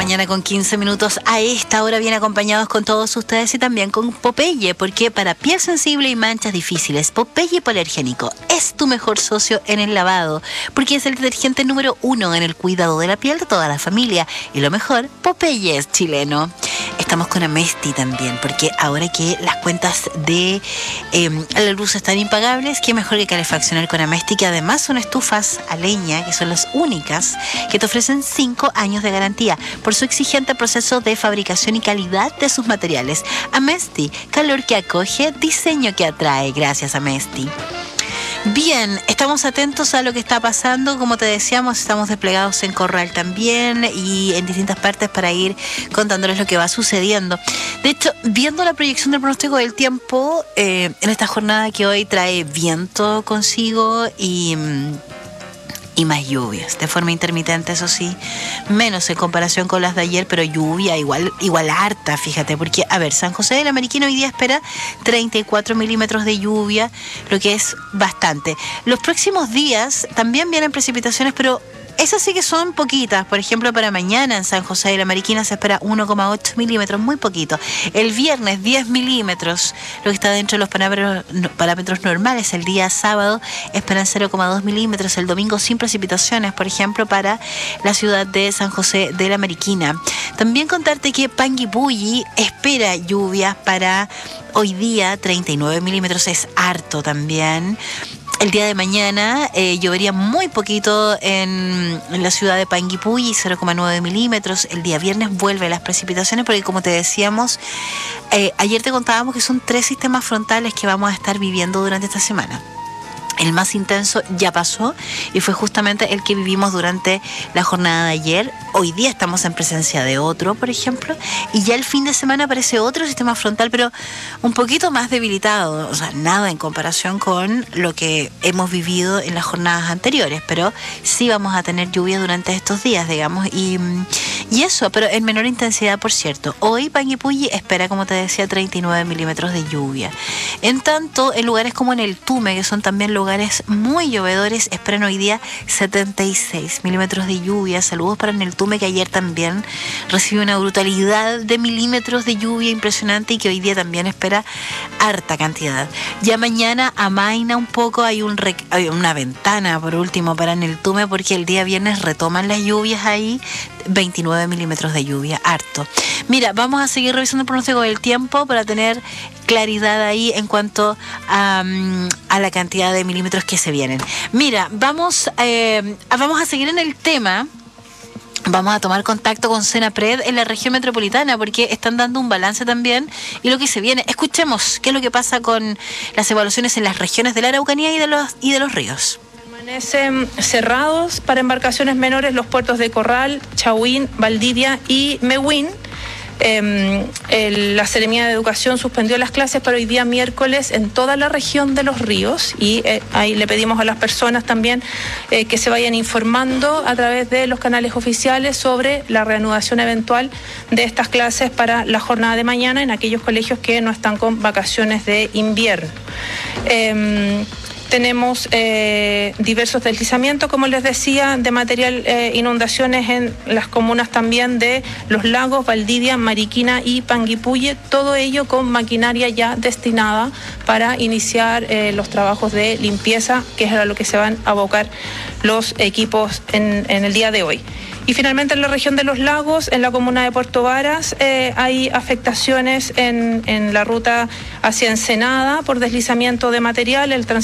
mañana con 15 minutos. A esta hora bien acompañados con todos ustedes y también con Popeye, porque para piel sensible y manchas difíciles, Popeye Hipoalergénico es tu mejor socio en el lavado, porque es el detergente número 1 en el cuidado de la piel de toda la familia. Y lo mejor, Popeye es chileno. Estamos con Amesti también, porque ahora que las cuentas de la luz están impagables, qué mejor que calefaccionar con Amesti, que además son estufas a leña, que son las únicas que te ofrecen 5 años de garantía por su exigente proceso de fabricación y calidad de sus materiales. Amesti, calor que acoge, diseño que atrae. Gracias, Amesti. Bien, estamos atentos a lo que está pasando. Como te decíamos, estamos desplegados en Corral también y en distintas partes para ir contándoles lo que va sucediendo. De hecho, viendo la proyección del pronóstico del tiempo, en esta jornada que hoy trae viento consigo y más lluvias, de forma intermitente, eso sí, menos en comparación con las de ayer, pero lluvia igual harta, fíjate, porque, a ver, San José de la Mariquina hoy día espera 34 milímetros de lluvia, lo que es bastante. Los próximos días también vienen precipitaciones, pero esas sí que son poquitas. Por ejemplo, para mañana en San José de la Mariquina se espera 1,8 milímetros, muy poquito. El viernes 10 milímetros, lo que está dentro de los parámetros normales. El día sábado esperan 0,2 milímetros. El domingo sin precipitaciones, por ejemplo, para la ciudad de San José de la Mariquina. También contarte que Panguipulli espera lluvias para hoy día, 39 milímetros, es harto también. El día de mañana llovería muy poquito en la ciudad de Panguipulli, 0,9 milímetros. El día viernes vuelve las precipitaciones porque, como te decíamos, ayer te contábamos que son 3 sistemas frontales que vamos a estar viviendo durante esta semana. El más intenso ya pasó y fue justamente el que vivimos durante la jornada de ayer. Hoy día estamos en presencia de otro, por ejemplo, y ya el fin de semana aparece otro sistema frontal, pero un poquito más debilitado. O sea, nada en comparación con lo que hemos vivido en las jornadas anteriores, pero sí vamos a tener lluvia durante estos días, digamos, y eso, pero en menor intensidad, por cierto. Hoy Panguipulli espera, como te decía, 39 milímetros de lluvia. En tanto, en lugares como en el Tume, que son también lugares muy llovedores, esperan hoy día 76 milímetros de lluvia. Saludos para en el Tume, que ayer también recibió una brutalidad de milímetros de lluvia impresionante y que hoy día también espera harta cantidad. Ya mañana amaina un poco, hay una ventana por último para en el Tume, porque el día viernes retoman las lluvias ahí, 29 milímetros de lluvia, harto. Mira, vamos a seguir revisando el pronóstico del tiempo para tener claridad ahí en cuanto a la cantidad de milímetros que se vienen. Mira, vamos a seguir en el tema. Vamos a tomar contacto con Senapred en la región metropolitana porque están dando un balance también y lo que se viene. Escuchemos qué es lo que pasa con las evaluaciones en las regiones de la Araucanía y de los ríos. Permanecen cerrados para embarcaciones menores los puertos de Corral, Chahuín, Valdivia y Mehuen. La Seremía de Educación suspendió las clases para hoy día miércoles en toda la región de los ríos y ahí le pedimos a las personas también que se vayan informando a través de los canales oficiales sobre la reanudación eventual de estas clases para la jornada de mañana en aquellos colegios que no están con vacaciones de invierno. Tenemos diversos deslizamientos, como les decía, de material, inundaciones en las comunas también de Los Lagos, Valdivia, Mariquina y Panguipulli, todo ello con maquinaria ya destinada para iniciar los trabajos de limpieza, que es a lo que se van a abocar los equipos en el día de hoy. Y finalmente en la región de Los Lagos, en la comuna de Puerto Varas, hay afectaciones en la ruta hacia Ensenada por deslizamiento de material. El